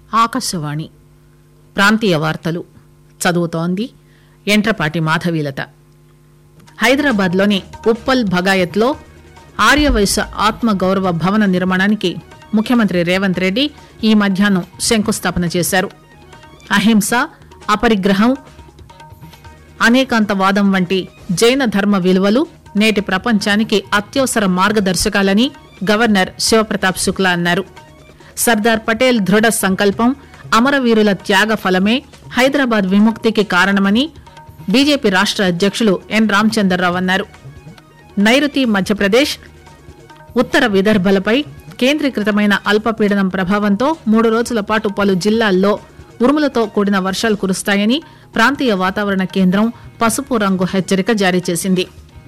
ఆకాశవాణి ప్రాంతీయ వార్తలు చదువుతోంది ఎంట్రపాటి మాధవీలత. హైదరాబాద్లోని ఉప్పల్ భగాయత్లో ఆర్యవైశ్య ఆత్మగౌరవ భవన నిర్మాణానికి ముఖ్యమంత్రి రేవంత్ రెడ్డి ఈ మధ్యాహ్నం శంకుస్థాపన చేశారు. అహింస, అపరిగ్రహం, అనేకాంతవాదం వంటి జైన ధర్మ విలువలు నేటి ప్రపంచానికి అత్యవసర మార్గదర్శకాలని గవర్నర్ శివప్రతాప్ శుక్లా అన్నారు. సర్దార్ పటేల్ దృఢ సంకల్పం, అమరవీరుల త్యాగ ఫలమే హైదరాబాద్ విముక్తికి కారణమని బీజేపీ రాష్ట్ర అధ్యక్షులు ఎన్ రామచంద్రరావు అన్నారు. నైరుతి మధ్యప్రదేశ్, ఉత్తర విదర్భలపై కేంద్రీకృతమైన అల్పపీడనం ప్రభావంతో 3 రోజుల పాటు పలు జిల్లాల్లో ఉరుములతో కూడిన వర్షాలు కురుస్తాయని ప్రాంతీయ వాతావరణ కేంద్రం పసుపు రంగు హెచ్చరిక జారీ చేసింది.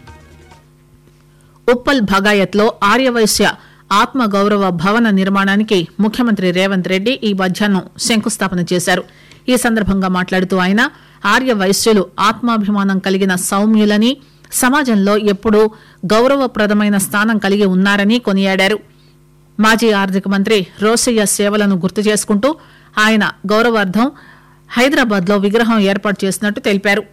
ఉప్పల్ భగాయత్లో ఆర్యవైశ్య ఆత్మగౌరవ భవన నిర్మాణానికి ముఖ్యమంత్రి రేవంత్ రెడ్డి ఈ మధ్యాహ్నం శంకుస్థాపన చేశారు. ఈ సందర్భంగా మాట్లాడుతూ ఆయన ఆర్యవైశ్యులు ఆత్మాభిమానం కలిగిన సౌమ్యులని, సమాజంలో ఎప్పుడూ గౌరవప్రదమైన స్థానం కలిగి ఉన్నారని కొనియాడారు. మాజీ ఆర్థిక మంత్రి రోసయ్య సేవలను గుర్తు చేసుకుంటూ ఆయన గౌరవార్థం హైదరాబాద్లో విగ్రహం ఏర్పాటు చేసినట్టు తెలిపారు.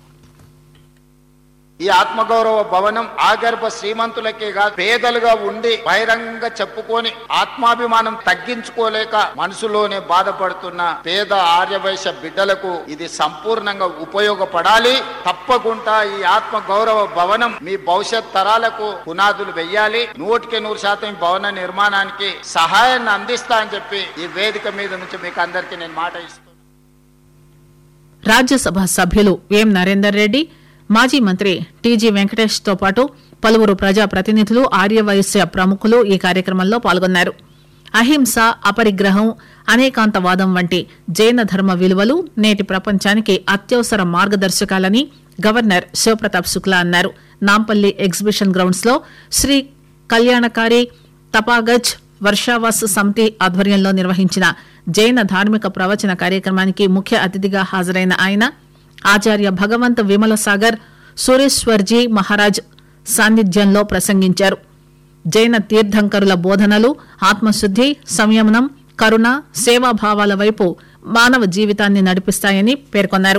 ఈ ఆత్మగౌరవ భవనం ఆగర్భ శ్రీమంతులకే కాదు, పేదలుగా ఉండి బహిరంగ చెప్పుకొని ఆత్మాభిమానం తగ్గించుకోలేక మనసులోనే బాధపడుతున్న పేద ఆర్యవైశ్య బిడ్డలకు ఇది సంపూర్ణంగా ఉపయోగపడాలి. తప్పకుండా ఈ ఆత్మగౌరవ భవనం మీ భవిష్యత్ తరాలకు పునాదులు వెయ్యాలి. 100% భవన నిర్మాణానికి సహాయాన్ని అందిస్తా అని చెప్పి ఈ వేదిక మీద నుంచి మీకు అందరికీ నేను మాట ఇస్తున్నాను. రాజ్యసభ సభ్యులు ఎం నరేందర్ రెడ్డి, మాజీ మంత్రి టీజీ వెంకటేష్ తో పాటు పలువురు ప్రజాప్రతినిధులు, ఆర్యవైశ్య ప్రముఖులు ఈ కార్యక్రమంలో పాల్గొన్నారు. అహింస, అపరిగ్రహం, అనేకాంతవాదం వంటి జైన ధర్మ విలువలు నేటి ప్రపంచానికి అత్యవసర మార్గదర్శకాలని గవర్నర్ శివప్రతాప్ శుక్లా అన్నారు. నాంపల్లి ఎగ్జిబిషన్ గ్రౌండ్స్ లో శ్రీ కళ్యాణకారి తపాగజ్ వర్షావాస్ సమితి ఆధ్వర్యంలో నిర్వహించిన జైన ధార్మిక ప్రవచన కార్యక్రమానికి ముఖ్య అతిథిగా హాజరైన ఆయన ఆచార్య భగవంత్ విమల సాగర్ సూరేశ్వర్జీ మహారాజ్ సాన్నిధ్యంలో ప్రసంగించారు. జైన తీర్థంకరుల బోధనలు ఆత్మశుద్ది, సంయమనం, కరుణ, సేవాభావాల వైపు మానవ జీవితాన్ని నడిపిస్తాయని పేర్కొన్నారు.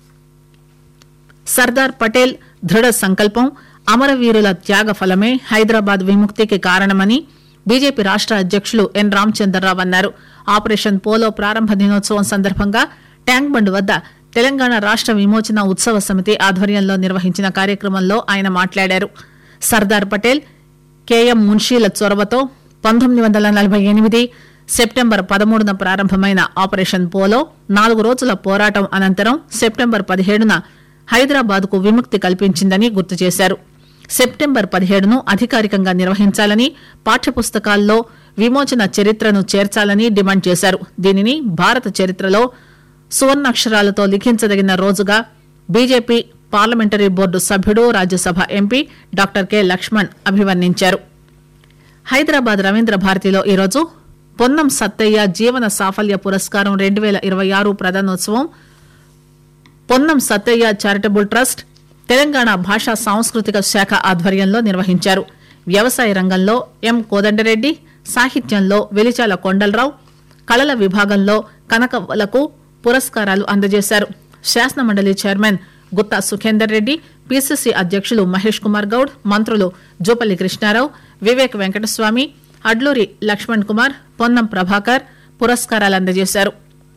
సర్దార్ పటేల్ దృఢ సంకల్పం, అమరవీరుల త్యాగ ఫలమే హైదరాబాద్ విముక్తికి కారణమని బీజేపీ రాష్ట్ర అధ్యక్షులు ఎన్ రామచంద్రరావు అన్నారు. ఆపరేషన్ పోలో ప్రారంభ దినోత్సవం సందర్భంగా ట్యాంక్ బండ్ వద్ద తెలంగాణ రాష్ట్ర విమోచన ఉత్సవ సమితి ఆధ్వర్యంలో నిర్వహించిన కార్యక్రమంలో ఆయన మాట్లాడారు. సర్దార్ పటేల్, కేఎం మున్షీల చొరవతో 1948 సెప్టెంబర్ 13న ప్రారంభమైన ఆపరేషన్ పోలో 4 రోజుల పోరాటం అనంతరం సెప్టెంబర్ 17న హైదరాబాద్కు విముక్తి కల్పించిందని గుర్తు చేశారు. సెప్టెంబర్ 17ను అధికారికంగా నిర్వహించాలని, పాఠ్యపుస్తకాల్లో విమోచన చరిత్రను చేర్చాలని డిమాండ్ చేశారు. దీనిని భారత చరిత్రలో సువర్ణాక్షరాలతో లిఖించదగిన రోజుగా బీజేపీ పార్లమెంటరీ బోర్డు సభ్యుడు, Rajya Sabha MP doctor K Laxman అభివర్ణించారు. హైదరాబాద్ రవీంద్ర భారతిలో ఈరోజు పొన్నం సత్తయ్య జీవన సాఫల్య పురస్కారం 2026 ప్రదానోత్సవం పొన్నం సత్తయ్య చారిటబుల్ ట్రస్ట్, తెలంగాణ భాషా సాంస్కృతిక శాఖ ఆధ్వర్యంలో నిర్వహించారు. వ్యవసాయ రంగంలో ఎం కోదండరెడ్డి, సాహిత్యంలో వెలిచాల కొండలరావు, కళల విభాగంలో కనకవ్వలకు పురస్కారాలు అందజేశారు. శాసనమండలి చైర్మన్ గుత్తా సుఖేందర్ రెడ్డి, పీసీసీ అధ్యక్షులు మహేష్ కుమార్ గౌడ్, మంత్రులు జూపల్లి కృష్ణారావు, వివేక్ వెంకటస్వామి, అడ్లూరి లక్ష్మణ్ కుమార్, పొన్నం ప్రభాకర్ పురస్కారాలు అందజేశారు.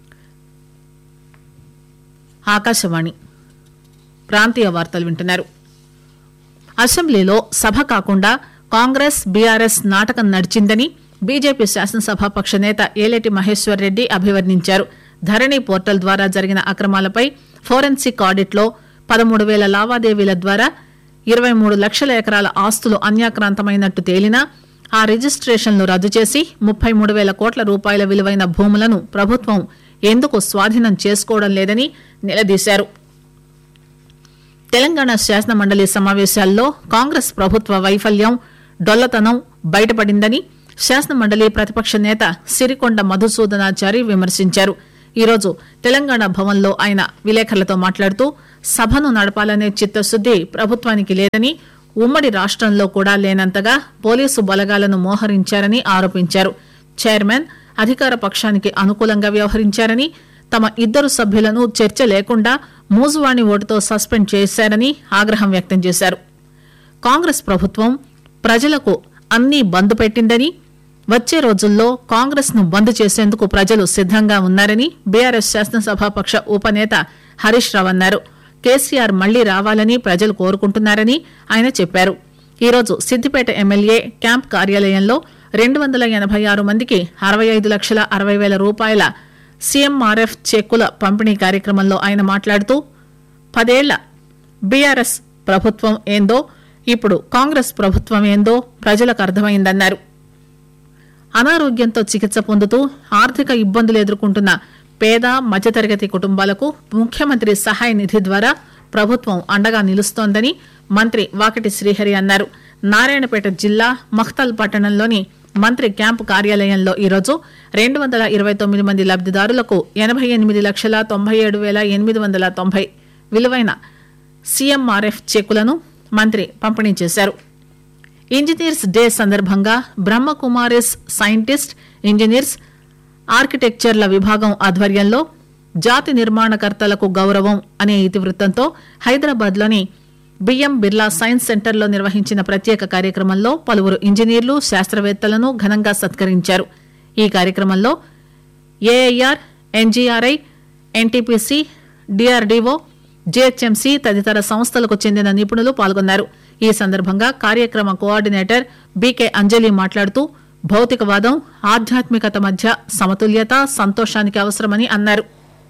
ఆకాశవాణి ప్రాంతీయ వార్తలు వింటున్నారు. అసెంబ్లీలో సభ కాకుండా కాంగ్రెస్, బీఆర్ఎస్ నాటకం నడిచిందని బీజేపీ శాసనసభాపక్ష నేత ఏలేటి మహేశ్వర్ రెడ్డి అభివర్ణించారు. ధరణి పోర్టల్ ద్వారా జరిగిన అక్రమాలపై ఫోరెన్సిక్ ఆడిట్లో 13,000 లావాదేవీల ద్వారా 23 లక్షల ఎకరాల ఆస్తులు అన్యాక్రాంతమైనట్టు తేలినా ఆ రిజిస్ట్రేషన్లు రద్దు చేసి 33,000 కోట్ల రూపాయల విలువైన భూములను ప్రభుత్వం ఎందుకు స్వాధీనం చేసుకోవడం లేదని నిలదీశారు. తెలంగాణ శాసనమండలి సమావేశాల్లో కాంగ్రెస్ ప్రభుత్వ వైఫల్యం, డొల్లతనం బయటపడిందని శాసనమండలి ప్రతిపక్ష నేత సిరికొండ మధుసూదనాచారి విమర్శించారు. ఈరోజు తెలంగాణ భవన్లో ఆయన విలేకరులతో మాట్లాడుతూ సభను నడపాలనే చిత్తశుద్ది ప్రభుత్వానికి లేదని, ఉమ్మడి రాష్ట్రంలో కూడా లేనంతగా పోలీసు బలగాలను మోహరించారని ఆరోపించారు. చైర్మన్ అధికార పక్షానికి అనుకూలంగా వ్యవహరించారని, తమ ఇద్దరు సభ్యులను చర్చ లేకుండా మూజువాణి ఓటుతో సస్పెండ్ చేశారని ఆగ్రహం వ్యక్తం చేశారు. కాంగ్రెస్ ప్రభుత్వం ప్రజలకు అన్నీ బంద్ పెట్టిందని, వచ్చే రోజుల్లో కాంగ్రెస్ ను బంద్ చేసేందుకు ప్రజలు సిద్దంగా ఉన్నారని బీఆర్ఎస్ శాసనసభాపక్ష ఉపనేత హరీష్ రావు అన్నారు. కేసీఆర్ మళ్లీ రావాలని ప్రజలు కోరుకుంటున్నారని ఆయన చెప్పారు. ఈరోజు సిద్దిపేట ఎమ్మెల్యే క్యాంప్ కార్యాలయంలో 286 మందికి 65,60,000 రూపాయల సీఎంఆర్ఎఫ్ చెక్కుల పంపిణీ కార్యక్రమంలో ఆయన మాట్లాడుతూ 10 ఏళ్ల బీఆర్ఎస్ ప్రభుత్వం ఏందో, ఇప్పుడు కాంగ్రెస్ ప్రభుత్వం ఏందో ప్రజలకు అర్థమైందన్నారు. అనారోగ్యంతో చికిత్స పొందుతూ ఆర్థిక ఇబ్బందులు ఎదుర్కొంటున్న పేద మధ్యతరగతి కుటుంబాలకు ముఖ్యమంత్రి సహాయ నిధి ద్వారా ప్రభుత్వం అండగా నిలుస్తోందని మంత్రి వాకిటి శ్రీహరి అన్నారు. నారాయణపేట జిల్లా మఖ్తల్ పట్టణంలోని మంత్రి క్యాంపు కార్యాలయంలో ఈరోజు 229 మంది లబ్దిదారులకు 88,97,890 విలువైన సీఎంఆర్ఎఫ్ చెక్కులను మంత్రి పంపిణీ చేశారు. ఇంజనీర్స్ డే సందర్భంగా బ్రహ్మకుమారిస్ సైంటిస్ట్, ఇంజనీర్స్, ఆర్కిటెక్చర్ల విభాగం ఆధ్వర్యంలో జాతి నిర్మాణకర్తలకు గౌరవం అనే ఇతివృత్తంతో హైదరాబాద్లోని బిఎం బిర్లా సైన్స్ సెంటర్లో నిర్వహించిన ప్రత్యేక కార్యక్రమంలో పలువురు ఇంజనీర్లు, శాస్త్రవేత్తలను ఘనంగా సత్కరించారు. ఈ కార్యక్రమంలో AIR, NGRI, NTPC, DRDO, GHMC తదితర సంస్థలకు చెందిన నిపుణులు పాల్గొన్నారు. ఈ సందర్భంగా కార్యక్రమ కోఆర్డినేటర్ బీకే అంజలి మాట్లాడుతూ భౌతికవాదం, ఆధ్యాత్మికత మధ్య సమతుల్యత సంతోషానికి అవసరమని అన్నారు.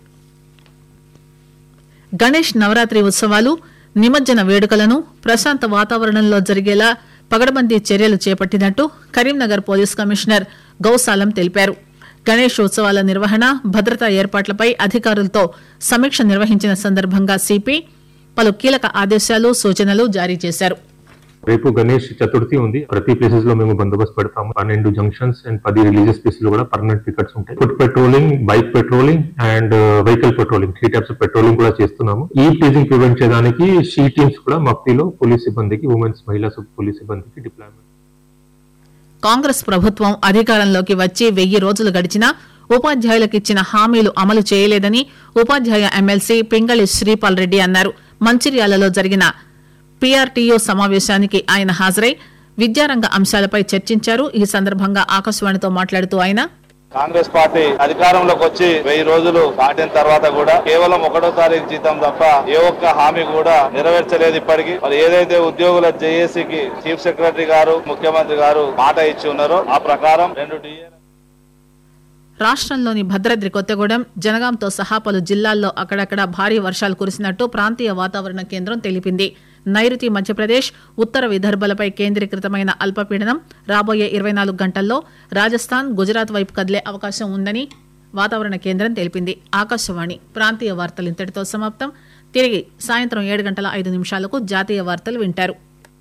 గణేష్ నవరాత్రి ఉత్సవాలు, నిమజ్జన వేడుకలను ప్రశాంత వాతావరణంలో జరిగేలా పగడబందీ చర్యలు చేపట్టినట్టు కరీంనగర్ పోలీస్ కమిషనర్ గౌసాలం తెలిపారు. గణేష్ ఉత్సవాల నిర్వహణ, భద్రతా ఏర్పాట్లపై అధికారులతో సమీక్ష నిర్వహించిన సందర్భంగా సిపి పలు కీలక ఆదేశాలు, సూచనలు జారీ చేశారు. రేపు గణేష్ చతుర్థి ఉంది. ప్రతి ప్లేసెస్ లో మేము బందోబస్తు పెడతాము. 12 జంక్షన్స్ అండ్ 10 రిలీజియస్ ప్లేసెస్ లో కూడా పర్మనెంట్ పికెట్స్ ఉంటాయి. Foot patrolling, bike patrolling and vehicle patrolling, 3 types of patrolling కూడా చేస్తున్నాము. ఈ ప్లీజింగ్ ప్రివెంట్ చేయడానికి షీ టీమ్స్ కూడా మక్తిలో పోలీస్ సిబ్బందికి, ఉమెన్స్ మహిళా పోలీస్ సిబ్బందికి డిప్లాయ్మెంట్. కాంగ్రెస్ ప్రభుత్వం అధికారంలోకి వచ్చి 1000 రోజులు గడిచినా ఉపాధ్యాయులకు ఇచ్చిన హామీలు అమలు చేయలేదని ఉపాధ్యాయ ఎమ్మెల్సీ పింగళి శ్రీపాల్ రెడ్డి అన్నారు. మంచిర్యాలలో జరిగిన పీఆర్టీయూ సమావేశానికి ఆయన హాజరై విద్యారంగ అంశాలపై చర్చించారు. ఈ సందర్భంగా ఆకాశవాణితో మాట్లాడుతూ ఆయన, కాంగ్రెస్ పార్టీ అధికారంలోకి వచ్చి 1000 రోజులు దాటిన తర్వాత కూడా కేవలం 1వ తారీఖు జీతం తప్ప ఏ ఒక్క హామీ కూడా నెరవేర్చలేదు. ఇప్పటికీ మరి ఏదైతే ఉద్యోగుల జేఏసీకి చీఫ్ సెక్రటరీ గారు, ముఖ్యమంత్రి గారు మాట ఇచ్చి ఉన్నారో ఆ ప్రకారం 2 DA. రాష్ట్రంలోని భద్రాద్రి కొత్తగూడెం, జనగాంతో సహా పలు జిల్లాల్లో అక్కడక్కడ భారీ వర్షాలు కురిసినట్టు ప్రాంతీయ వాతావరణ కేంద్రం తెలిపింది. నైరుతి మధ్యప్రదేశ్, ఉత్తర విదర్భలపై కేంద్రీకృతమైన అల్పపీడనం రాబోయే 24 గంటల్లో రాజస్థాన్, గుజరాత్ వైపు కదిలే అవకాశం ఉందని వాతావరణ కేంద్రం తెలిపింది. ఆకాశవాణి ప్రాంతీయ వార్తలు ఇంతటితో సమాప్తం. తిరిగి సాయంత్రం 7:05 జాతీయ వార్తలు వింటారు.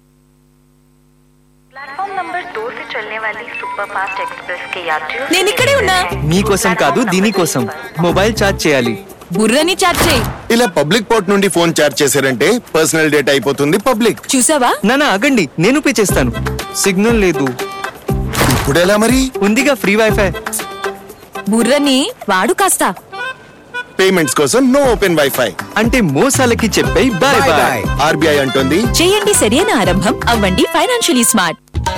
నేను ఇక్కడే ఉన్నా. మీకోసం కాదు, దీనికోసం మొబైల్ ఛార్జ్ చేయాలి. బుర్రని ఛార్జ్ చేయి. ఇలా పబ్లిక్ పోర్ట్ నుండి ఫోన్ ఛార్జ్ చేశారంటే పర్సనల్ డేటా అయిపోతుంది పబ్లిక్. చూసావా? నానా ఆగండి, నేను పే చేస్తాను. సిగ్నల్ లేదు. ఇప్పుడు ఎలా మరి? ఉందిగా ఫ్రీ వైఫై. బుర్రని వాడు కాస్త. పేమెంట్స్ కోసం నో ఓపెన్ వైఫై. అంటే మోసాలకి చెప్పే బాయ్ బాయ్. ఆర్బీఐ అంటుంది, చేయండి సరైన ఆరంభం, అవ్వండి ఫైనాన్షియలీ స్మార్ట్.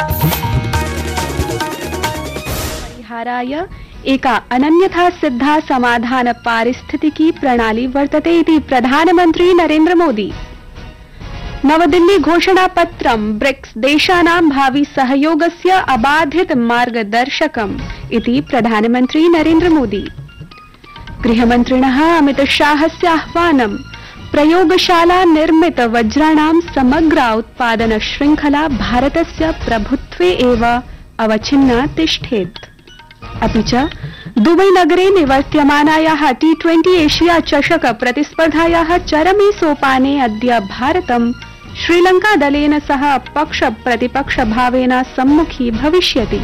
परिहाराय एका अनन्यथा सिद्धा समाधान पारिस्थितिकी प्रणाली वर्तते इति प्रधानमन्त्री नरेन्द्र मोदी. नवदिल्ली घोषणापत्रं ब्रिक्स देशानां भावि सहयोगस्य अबाधित मार्गदर्शकम् इति प्रधानमन्त्री नरेन्द्र मोदी. गृहमन्त्रिणः अमित शाहस्य आह्वानं प्रयोगशाला निर्मित वज्राणां समग्र उत्पादन श्रृंखला भारतस्य प्रभुत्वे एव अवच्छिन्ना तिष्ठेत्. अपि च दुबई नगरे निवर्त्यमानायाः T20 एशिया चषक प्रतिस्पर्धायाः चरमे सोपाने अद्य भारतं श्रीलंका दलेन सह पक्ष प्रतिपक्ष भावेन सम्मुखी भविष्यति.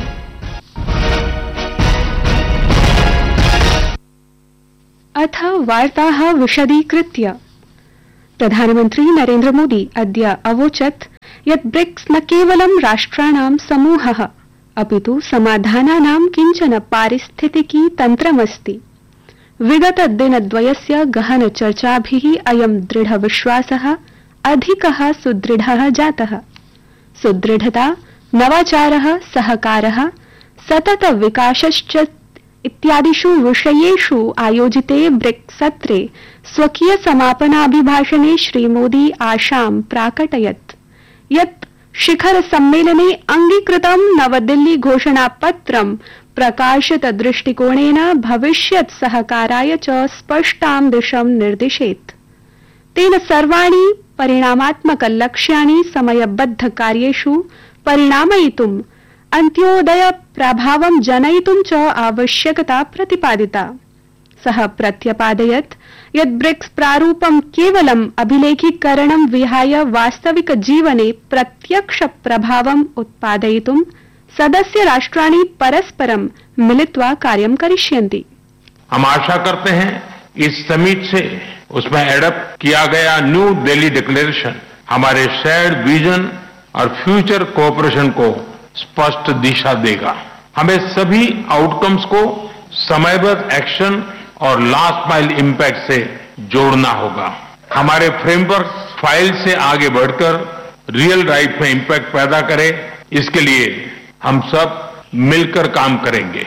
अथ वार्ताः विशदीकृत्य. प्रधानमन्त्री नरेन्द्र मोदी अद्य अवोचत् यत् ब्रिक्स न केवलं राष्ट्राणां समूहः अपितु समाधानानां किञ्चन पारिस्थितिकी तन्त्रमस्ति। विगत दिनद्वयस्य गहन चर्चाभिः अयं दृढविश्वासः अधिकः सुदृढः जातः। सुदृढता, नवाचारः, सहकारः, सतत विकासश्च इत्यादिषु विषयेषु आयोजिते ब्रिक्स सत्रे स्वकीय समापनाभिभाषणे श्रीमोदी आशां प्राकटयत् यत् शिखर सम्मेलने अंगीकृतं नवदिल्ली घोषणापत्रं प्रकाशित दृष्टिकोणेन भविष्यत् सहकाराय च स्पष्टां दिशं निर्दिशेत्। तेन सर्वाणि परिणामात्मक लक्ष्याणि समयबद्ध कार्येषु परिणामयितुं अन्त्योदय प्रभावं जनयितुं च आवश्यकता प्रतिपादिता। सः प्रत्यपादयत् यत् ब्रिक्स प्रारूपं केवलम् अभिलेखीकरणं विहाय वास्तविक जीवने प्रत्यक्ष प्रभावम् उत्पादयितुं सदस्य राष्ट्राणि परस्परं मिलित्वा कार्यं करिष्यन्ति। हम आशा करते हैं इस समिट से उसमें एडप्ट किया गया न्यू दिल्ली डिक्लेरेशन हमारे शेयर्ड विजन और फ्यूचर कोऑपरेशन को स्पष्ट दिशा देगा। हमें सभी आउटकम्स को समयबद्ध एक्शन और लास्ट माइल इम्पैक्ट से जोड़ना होगा। हमारे फ्रेमवर्क फाइल से आगे बढ़कर रियल लाइफ में इम्पैक्ट पैदा करे, इसके लिए हम सब मिलकर काम करेंगे।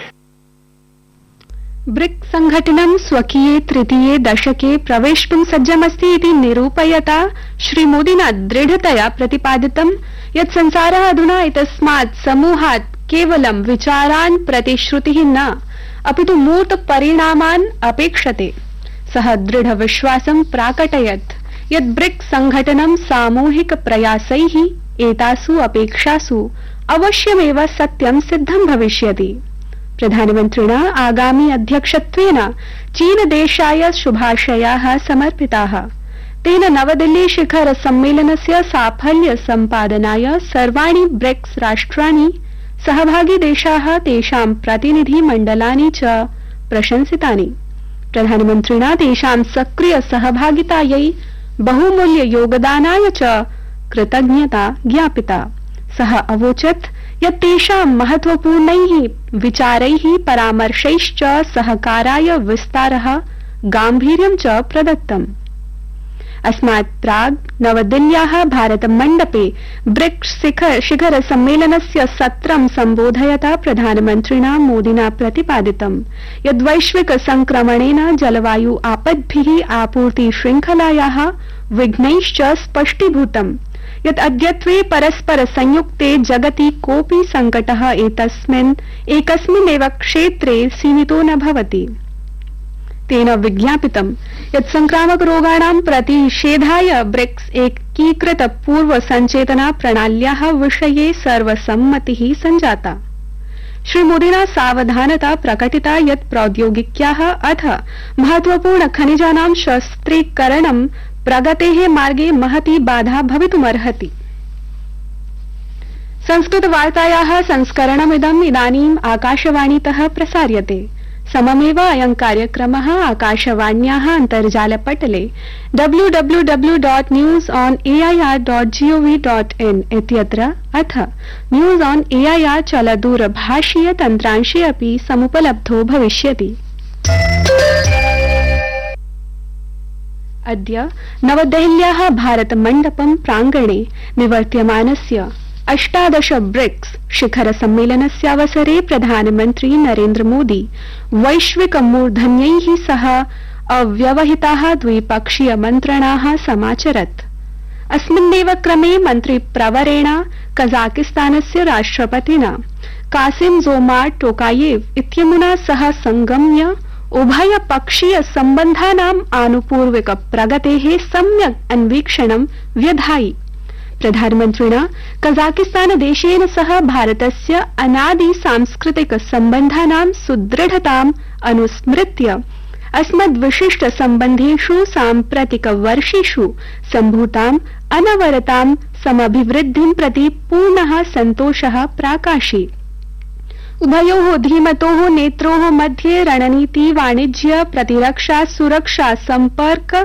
ब्रिक्स संघटनं स्वकीये तृतीये दशके प्रवेष्टुं सज्जमस्ति इति निरूपयता श्रीमोदिना दृढतया प्रतिपादितं यत् संसारः अधुना एतस्मात् समूहात् केवलं विचारान् प्रतिश्रुतिः न अपितु मूर्त परिणामान् अपेक्षते। सः दृढविश्वासं प्राकटयत् यत् ब्रिक्स संघटनं सामूहिक प्रयासैः एतासु अपेक्षासु अवश्यमेव सत्यं सिद्धं भविष्यति। प्रधानमन्त्रिणा आगामि अध्यक्षत्वेन चीन देशाय शुभाशयाः समर्पिताः। तेन नवदिल्ली शिखर सम्मेलनस्य साफल्य सम्पादनाय सर्वाणि ब्रिक्स राष्ट्राणि सहभागी देशाः तेषां प्रतिनिधि मण्डलानि च प्रशंसितानि। प्रधानमन्त्रिणा तेषां सक्रिय सहभागितायै बहुमूल्य योगदानाय च कृतज्ञता ज्ञापिता। सः अवोचत् यत् तेषां महत्वपूर्णैः विचारैः परामर्शैश्च सहकाराय विस्तारः गाम्भीर्यं च प्रदत्तम्। अस्मात् प्राग् नवदिल्ल्याः भारतमण्डपे ब्रिक्स शिखर सम्मेलनस्य सत्रं सम्बोधयता प्रधानमन्त्रिणा मोदिना प्रतिपादितं यत् वैश्विक संक्रमणेन जलवायु आपद्भिः आपूर्ति श्रृंखलायाः विघ्नैश्च स्पष्टीभूतम् यत् अद्यत्वे परस्पर संयुक्ते जगति कोऽपि संकटः एकस्मिन्नेव क्षेत्रे सीमितो न भवति। तेन विज्ञापितं यत् संक्रामक रोगाणां प्रतिषेधाय ब्रिक्स एकीकृत पूर्व संचेतना प्रणाल्याः विषये सर्वसम्मतिः सञ्जाता। श्रीमोदिना सावधानता प्रकटिता यत् प्रौद्योगिक्याः अथ महत्वपूर्ण खनिजानां शस्त्रीकरणं प्रगतेः मार्गे महती बाधा भवितुमर्हति। संस्कृत वार्तायाः संस्करणमिदम् इदानीम् आकाशवाणीतः प्रसार्यते। सममेव अयं कार्यक्रमः आकाशवाण्याः अन्तर्जालपटले www.newsonair.gov.in इत्यत्र अथ न्यूज ऑन एआईआर चलदूरभाषीय तन्त्रांशे अपि समुपलब्धो भविष्यति। अद्य नवदेहल्याः भारतमण्डपं प्राङ्गणे निवर्त्यमानस्य 18 ब्रिक्स शिखर सम्मेलनस्यावसरे प्रधानमन्त्री नरेन्द्र मोदी वैश्विक मूर्धन्यैः सह अव्यवहिताः द्विपक्षीय मन्त्रणाः समाचरत्। अस्मिन्नेव क्रमे मन्त्रिप्रवरेण कजाकिस्तानस्य राष्ट्रपतिना कासिम जोमार्ट टोकायेव इत्यमुना सह संगम्य उभयपक्षीय सम्बन्धानाम् आनुपूर्विक प्रगतेः सम्यक् अन्वीक्षणं व्यधायि। प्रधानमन्त्रिणा कजाकिस्तान देशेन सह भारतस्य अनादि सांस्कृतिक सम्बन्धानां सुदृढताम् अनुस्मृत्य अस्मद्विशिष्ट सम्बन्धेषु साम्प्रतिक वर्षेषु सम्भूताम् अनवरतां समभिवृद्धिं प्रति पूर्णः सन्तोषः प्राकाशि। उभयोः धीमतोः नेत्रोः मध्ये रणनीति, वाणिज्य, प्रतिरक्षा, सुरक्षा, सम्पर्क,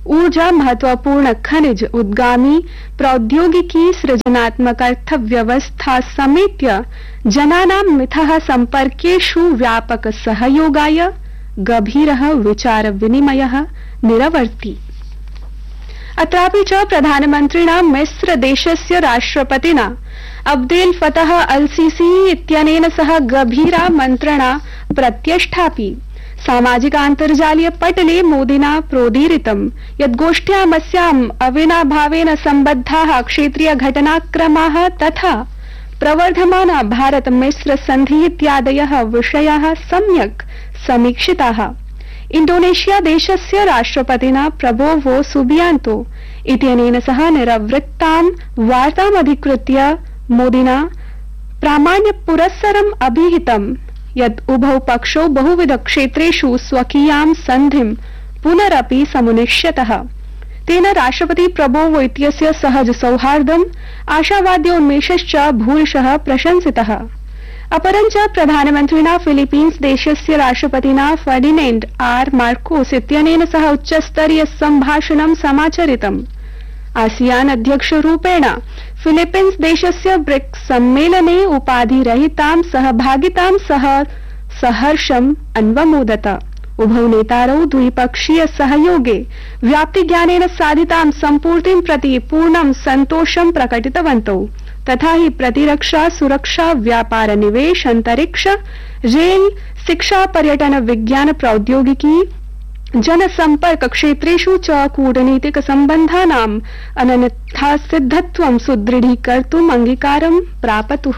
ऊर्जा महत्वपूर्ण खनिज उद्गामी प्रौद्योगिकी सृजनात्मक अर्थव्यवस्था समेत्य जनानां मिथः सम्पर्केषु व्यापक सहयोगाय गभीरः विचार विनिमयः निरवर्ति। अत्रापि च प्रधानमन्त्रिणा मिस्र देशस्य राष्ट्रपतिना अब्देल फतह अल सीसी इत्यनेन सह गभीरा मन्त्रणा प्रत्यष्टापि। सामाजिकान्तर्जालीय पटले मोदिना प्रोदीरितं यत् गोष्ठ्यामस्याम् अविनाभावेन सम्बद्धाः क्षेत्रीय घटनाक्रमाः तथा प्रवर्धमाना भारत मिस्र सन्धि इत्यादयः विषयाः सम्यक् समीक्षिताः। इंडोनेशिया देशस्य राष्ट्रपतिना प्रबोवो सुबियांतो इत्यनेन सह निरवृत्तां वार्तामधिकृत्य मोदिना प्रामाण्यपुरस्सरम् अभिहितम् यत् उभौ पक्षौ बहुविध क्षेत्रेषु स्वकीयां सन्धिं पुनरपि समुन्निश्यतः। तेन राष्ट्रपति प्रबोवो इत्यस्य सहज सौहार्दम् आशावाद्योन्मेषश्च भूरिशः प्रशंसितः। अपरञ्च प्रधानमन्त्रिणा फिलीपीन्स देशस्य राष्ट्रपतिना फर्डिनेंड आर मार्कोस इत्यनेन सह उच्चस्तरीय सम्भाषणं समाचरितम्। आसियान अध्यक्षरूपेण फिलीपीन्स देशस्य ब्रिक्स सम्मेलने उपाधिरहितां सहभागितां सह सहर्षम् अन्वमोदत। उभौ नेतारौ द्विपक्षीय सहयोगे व्याप्तिज्ञानेन साधितां सम्पूर्तिं प्रति पूर्णं सन्तोषं प्रकटितवन्तौ। तथा हि प्रतिरक्षा सुरक्षा व्यापार निवेश अंतरिक्ष रेल शिक्षा पर्यटन विज्ञान प्रौद्योगिकी जनसंपर्क क्षेत्रेषु च कूटनीतिक सम्बन्धानाम् अनन्यथा सिद्धत्वं सुदृढीकर्तुम् अंगीकारं प्रापतुः।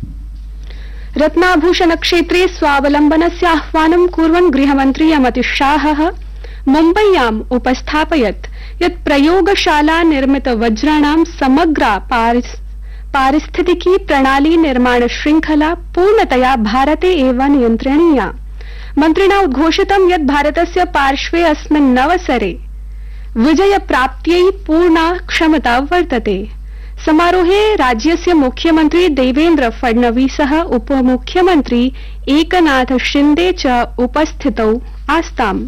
रत्नाभूषण क्षेत्रे स्वावलम्बनस्य आह्वानं कुर्वन् गृहमन्त्री अमित शाहः मुम्बय्याम् उपस्थापयत् यत् प्रयोगशाला निर्मित वज्राणां समग्रा पारिस्थितिकी प्रणाली निर्माण श्रृंखला पूर्णतया भारते एव नियन्त्रणीया। मन्त्रिणा उद्घोषितं यत् भारतस्य पार्श्वे अस्मिन्नवसरे विजयप्राप्त्यै पूर्णा क्षमता वर्तते। समारोहे राज्यस्य मुख्यमन्त्री देवेन्द्र फडणवीसः उपमुख्यमन्त्री एकनाथ शिंदे च उपस्थितौ आस्ताम्।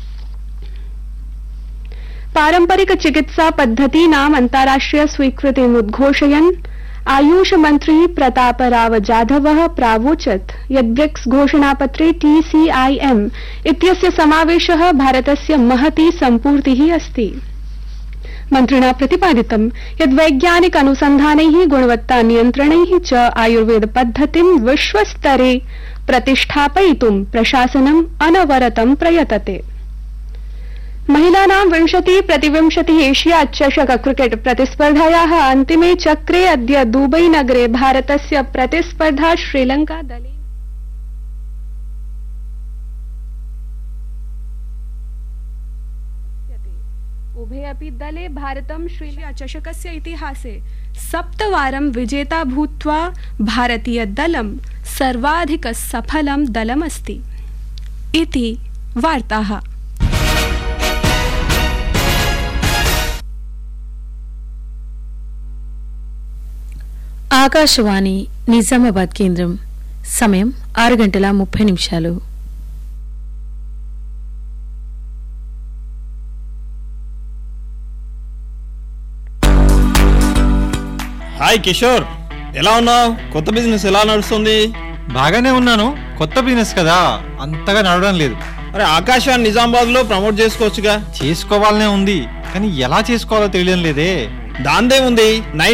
पारंपरिक चिकित्सा पद्धतीनाम् अन्ताराष्ट्रिय स्वीकृतिम् उद्घोषयन् आयुष मंत्री प्रतापराव जाधवः प्रावोचत् यत् ब्रिक्स घोषणापत्रे TCIM इत्यस्य समावेशः भारतस्य महती सम्पूर्तिः अस्ति। मन्त्रिणा प्रतिपादितं यत् वैज्ञानिक अनुसन्धानैः गुणवत्ता नियन्त्रणैः च आयुर्वेद पद्धतिं विश्वस्तरे प्रतिष्ठापयितुं प्रशासनम् अनवरतं प्रयतते। महिलानां 20x20 एशिया चषक क्रिकेट प्रतिस्पर्धायाः अन्तिमे चक्रे अद्य दुबई नगरे भारतस्य प्रतिस्पर्धा श्रीलंका दलेन उभे अपि दले भारतं श्रीलंका चषकस्य इतिहासे 7 वारं विजेता भूत्वा भारतीय दलं सर्वाधिक सफलं दलमस्ति इति वार्ताः। ఆకాశవాణి నిజామాబాద్ కేంద్రం సమయం 6:30 హాయ్ కిషోర్, ఎలా ఉన్నావు? కొత్త బిజినెస్ ఎలా నడుస్తుంది? బాగానే ఉన్నాను. కొత్త బిజినెస్ కదా, అంతగా నడవడం లేదు. అరే ఆకాశాన్ని నిజామాబాద్ లో ప్రమోట్ చేసుకోవచ్చుగా. చేసుకోవాలనే ఉంది, కానీ ఎలా చేసుకోవాలో తెలియడం లేదే. దాందే ఉంది.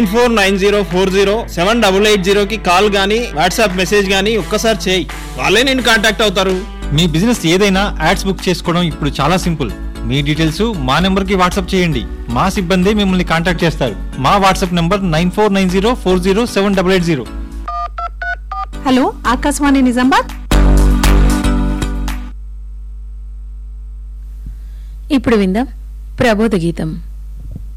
9490407880 కి కాల్ గానీ వాట్సాప్ మెసేజ్ గానీ ఒక్కసారి చేయి, వాళ్ళే నేను కాంటాక్ట్ అవుతారు. మీ బిజినెస్ ఏదైనా యాడ్స్ బుక్ చేసుకోవడం ఇప్పుడు చాలా సింపుల్. మీ డీటెయిల్స్ మా నెంబర్ కి వాట్సాప్ చేయండి, మా సిబ్బంది మిమ్మల్ని కాంటాక్ట్ చేస్తారు. మా WhatsApp number 9490407880. Hello, Akashvani Nizamabad. ఇప్పుడు విందాం ప్రబోధ గీతం.